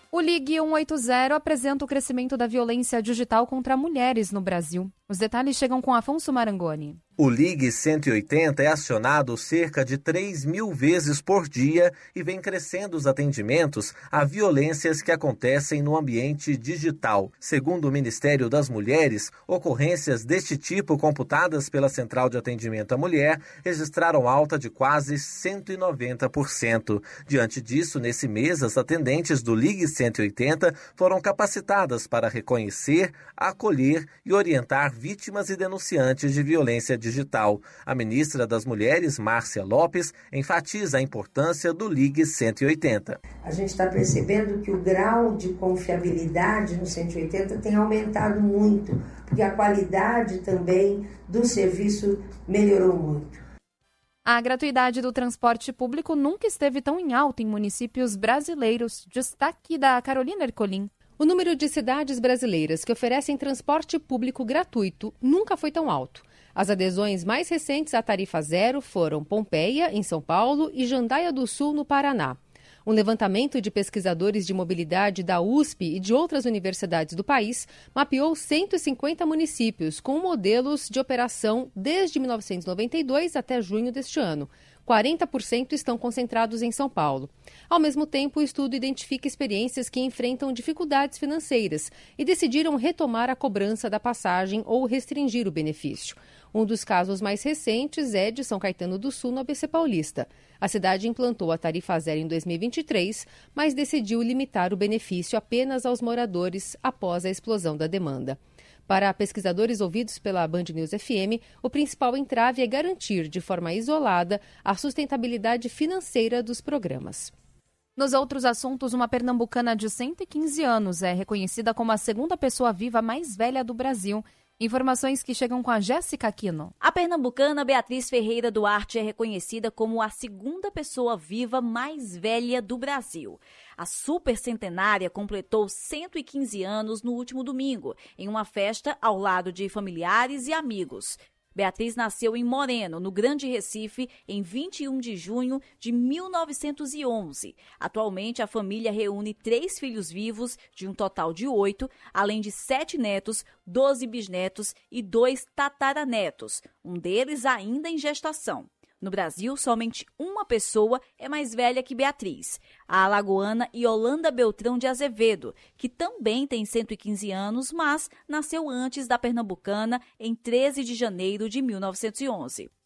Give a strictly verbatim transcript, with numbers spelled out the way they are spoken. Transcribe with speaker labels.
Speaker 1: O Ligue cento e oitenta apresenta o crescimento da violência digital contra mulheres no Brasil. Os detalhes chegam com Afonso Marangoni.
Speaker 2: O Ligue cento e oitenta é acionado cerca de três mil vezes por dia e vem crescendo os atendimentos a violências que acontecem no ambiente digital. Segundo o Ministério das Mulheres, ocorrências deste tipo computadas pela Central de Atendimento à Mulher registraram alta de quase cento e noventa por cento. Diante disso, nesse mês, as atendentes do Ligue cento e oitenta foram capacitadas para reconhecer, acolher e orientar vítimas e denunciantes de violência digital. Digital. A ministra das Mulheres, Márcia Lopes, enfatiza a importância do Ligue cento e oitenta.
Speaker 3: A gente está percebendo que o grau de confiabilidade no cento e oitenta tem aumentado muito, porque a qualidade também do serviço melhorou muito.
Speaker 1: A gratuidade do transporte público nunca esteve tão em alta em municípios brasileiros. Destaque da Carolina Ercolim.
Speaker 4: O número de cidades brasileiras que oferecem transporte público gratuito nunca foi tão alto. As adesões mais recentes à tarifa zero foram Pompeia, em São Paulo, e Jandaia do Sul, no Paraná. Um levantamento de pesquisadores de mobilidade da U S P e de outras universidades do país mapeou cento e cinquenta municípios com modelos de operação desde mil novecentos e noventa e dois até junho deste ano. quarenta por cento estão concentrados em São Paulo. Ao mesmo tempo, o estudo identifica experiências que enfrentam dificuldades financeiras e decidiram retomar a cobrança da passagem ou restringir o benefício. Um dos casos mais recentes é de São Caetano do Sul, no A B C Paulista. A cidade implantou a tarifa zero em dois mil e vinte e três, mas decidiu limitar o benefício apenas aos moradores após a explosão da demanda. Para pesquisadores ouvidos pela Band News F M, o principal entrave é garantir, de forma isolada, a sustentabilidade financeira dos programas.
Speaker 1: Nos outros assuntos, uma pernambucana de cento e quinze anos é reconhecida como a segunda pessoa viva mais velha do Brasil. Informações que chegam com a Jéssica Aquino.
Speaker 5: A pernambucana Beatriz Ferreira Duarte é reconhecida como a segunda pessoa viva mais velha do Brasil. A supercentenária completou cento e quinze anos no último domingo, em uma festa ao lado de familiares e amigos. Beatriz nasceu em Moreno, no Grande Recife, em vinte e um de junho de mil novecentos e onze. Atualmente, a família reúne três filhos vivos, de um total de oito, além de sete netos, doze bisnetos e dois tataranetos, um deles ainda em gestação. No Brasil, somente uma pessoa é mais velha que Beatriz, a alagoana Yolanda Beltrão de Azevedo, que também tem cento e quinze anos, mas nasceu antes da pernambucana em treze de janeiro de mil novecentos e onze.